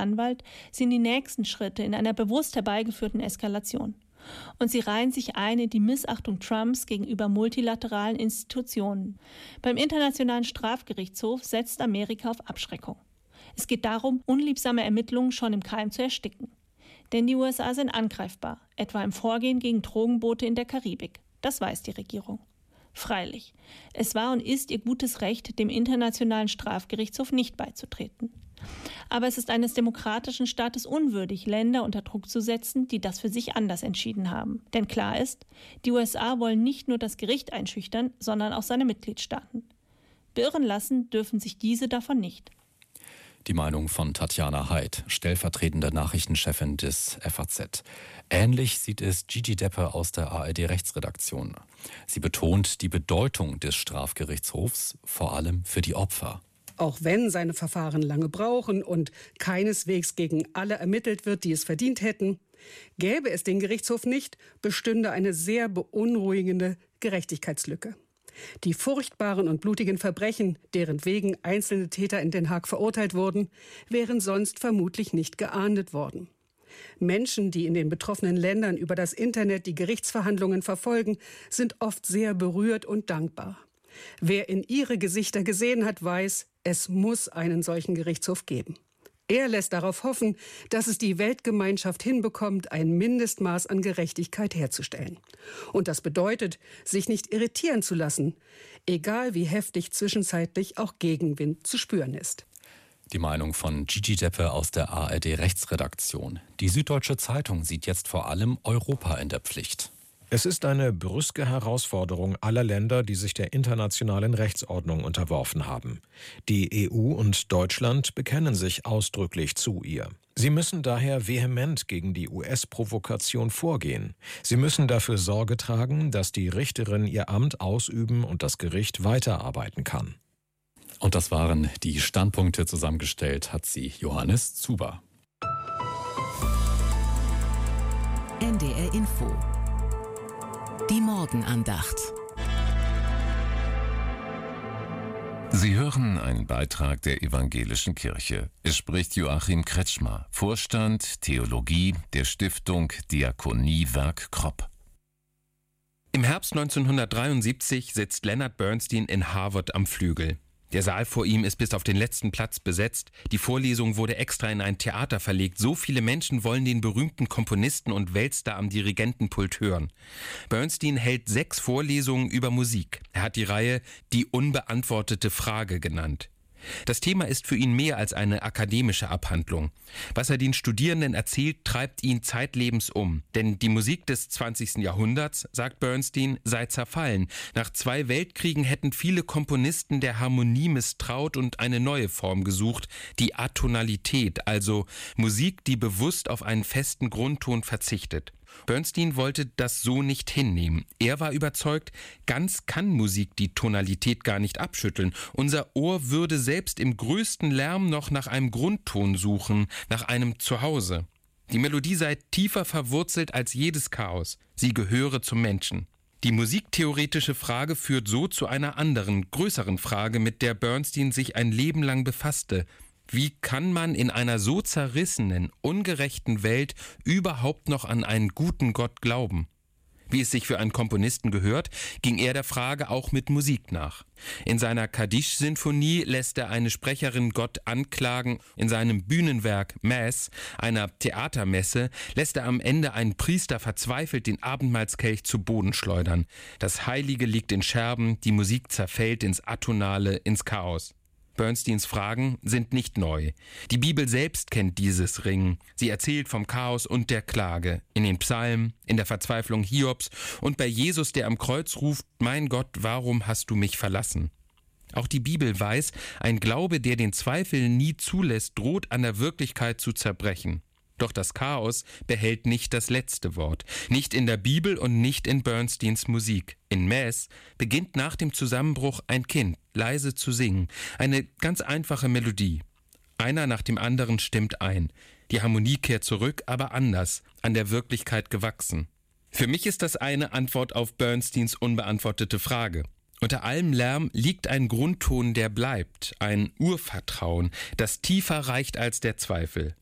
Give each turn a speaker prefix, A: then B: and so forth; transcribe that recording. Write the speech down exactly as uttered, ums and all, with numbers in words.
A: Anwalt sind die nächsten Schritte in einer bewusst herbeigeführten Eskalation. Und sie reihen sich ein in die Missachtung Trumps gegenüber multilateralen Institutionen. Beim Internationalen Strafgerichtshof setzt Amerika auf Abschreckung. Es geht darum, unliebsame Ermittlungen schon im Keim zu ersticken. Denn die U S A sind angreifbar, etwa im Vorgehen gegen Drogenboote in der Karibik. Das weiß die Regierung. Freilich, es war und ist ihr gutes Recht, dem Internationalen Strafgerichtshof nicht beizutreten. Aber es ist eines demokratischen Staates unwürdig, Länder unter Druck zu setzen, die das für sich anders entschieden haben. Denn klar ist, die U S A wollen nicht nur das Gericht einschüchtern, sondern auch seine Mitgliedstaaten. Beirren lassen dürfen sich diese davon nicht.
B: Die Meinung von Tatjana Heid, stellvertretende Nachrichtenchefin des F A Z. Ähnlich sieht es Gigi Deppe aus der A R D-Rechtsredaktion. Sie betont die Bedeutung des Strafgerichtshofs, vor allem für die Opfer.
C: Auch wenn seine Verfahren lange brauchen und keineswegs gegen alle ermittelt wird, die es verdient hätten, gäbe es den Gerichtshof nicht, bestünde eine sehr beunruhigende Gerechtigkeitslücke. Die furchtbaren und blutigen Verbrechen, deren wegen einzelne Täter in Den Haag verurteilt wurden, wären sonst vermutlich nicht geahndet worden. Menschen, die in den betroffenen Ländern über das Internet die Gerichtsverhandlungen verfolgen, sind oft sehr berührt und dankbar. Wer in ihre Gesichter gesehen hat, weiß, es muss einen solchen Gerichtshof geben. Er lässt darauf hoffen, dass es die Weltgemeinschaft hinbekommt, ein Mindestmaß an Gerechtigkeit herzustellen. Und das bedeutet, sich nicht irritieren zu lassen, egal wie heftig zwischenzeitlich auch Gegenwind zu spüren ist.
B: Die Meinung von Gigi Deppe aus der A R D-Rechtsredaktion. Die Süddeutsche Zeitung sieht jetzt vor allem Europa in der Pflicht.
D: Es ist eine brüske Herausforderung aller Länder, die sich der internationalen Rechtsordnung unterworfen haben. Die E U und Deutschland bekennen sich ausdrücklich zu ihr. Sie müssen daher vehement gegen die U S-Provokation vorgehen. Sie müssen dafür Sorge tragen, dass die Richterin ihr Amt ausüben und das Gericht weiterarbeiten kann.
B: Und das waren die Standpunkte. Zusammengestellt hat sie Johannes Zuber.
E: N D R Info. Die Morgenandacht.
F: Sie hören einen Beitrag der Evangelischen Kirche. Es spricht Joachim Kretschmer, Vorstand Theologie der Stiftung Diakoniewerk Kropp.
G: Im Herbst neunzehnhundertdreiundsiebzig sitzt Leonard Bernstein in Harvard am Flügel. Der Saal vor ihm ist bis auf den letzten Platz besetzt. Die Vorlesung wurde extra in ein Theater verlegt. So viele Menschen wollen den berühmten Komponisten und Weltstar am Dirigentenpult hören. Bernstein hält sechs Vorlesungen über Musik. Er hat die Reihe »Die unbeantwortete Frage« genannt. Das Thema ist für ihn mehr als eine akademische Abhandlung. Was er den Studierenden erzählt, treibt ihn zeitlebens um. Denn die Musik des zwanzigsten Jahrhunderts, sagt Bernstein, sei zerfallen. Nach zwei Weltkriegen hätten viele Komponisten der Harmonie misstraut und eine neue Form gesucht, die Atonalität, also Musik, die bewusst auf einen festen Grundton verzichtet. Bernstein wollte das so nicht hinnehmen. Er war überzeugt, ganz kann Musik die Tonalität gar nicht abschütteln. Unser Ohr würde selbst im größten Lärm noch nach einem Grundton suchen, nach einem Zuhause. Die Melodie sei tiefer verwurzelt als jedes Chaos. Sie gehöre zum Menschen. Die musiktheoretische Frage führt so zu einer anderen, größeren Frage, mit der Bernstein sich ein Leben lang befasste. Wie kann man in einer so zerrissenen, ungerechten Welt überhaupt noch an einen guten Gott glauben? Wie es sich für einen Komponisten gehört, ging er der Frage auch mit Musik nach. In seiner Kaddisch-Sinfonie lässt er eine Sprecherin Gott anklagen. In seinem Bühnenwerk Mass, einer Theatermesse, lässt er am Ende einen Priester verzweifelt den Abendmahlskelch zu Boden schleudern. Das Heilige liegt in Scherben, die Musik zerfällt ins Atonale, ins Chaos. Bernsteins Fragen sind nicht neu. Die Bibel selbst kennt dieses Ringen. Sie erzählt vom Chaos und der Klage. In den Psalmen, in der Verzweiflung Hiobs und bei Jesus, der am Kreuz ruft, »Mein Gott, warum hast du mich verlassen?« Auch die Bibel weiß, ein Glaube, der den Zweifel nie zulässt, droht an der Wirklichkeit zu zerbrechen. Doch das Chaos behält nicht das letzte Wort. Nicht in der Bibel und nicht in Bernsteins Musik. In Mass beginnt nach dem Zusammenbruch ein Kind leise zu singen. Eine ganz einfache Melodie. Einer nach dem anderen stimmt ein. Die Harmonie kehrt zurück, aber anders, an der Wirklichkeit gewachsen. Für mich ist das eine Antwort auf Bernsteins unbeantwortete Frage. Unter allem Lärm liegt ein Grundton, der bleibt, ein Urvertrauen, das tiefer reicht als der Zweifel.